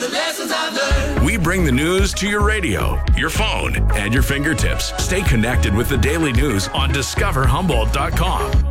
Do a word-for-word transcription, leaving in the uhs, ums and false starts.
the lessons I've learned. We bring the news to your radio, your phone, and your fingertips. Stay connected with the daily news on discover humboldt dot com.